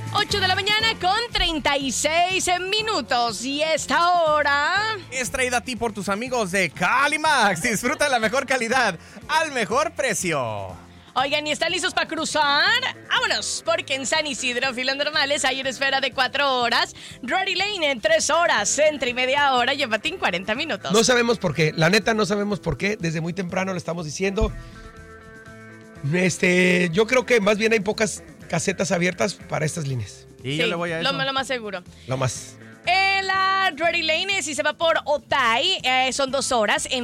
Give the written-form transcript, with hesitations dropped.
8 de la mañana con 36 minutos. Y esta hora es traída a ti por tus amigos de Calimax. Disfruta de la mejor calidad al mejor precio. Oigan, ¿y están listos para cruzar? ¡Vámonos! Porque en San Isidro, filas normales, hay una espera de 4 horas. Drury Lane en 3 horas. Centro y media hora. Llévate en 40 minutos. No sabemos por qué. La neta, no sabemos por qué. Desde muy temprano le estamos diciendo. Yo creo que más bien hay pocas casetas abiertas para estas líneas. Y yo le voy a eso. Lo más seguro. Lo más. La Drury Lane, si se va por Otay, son 2 horas. En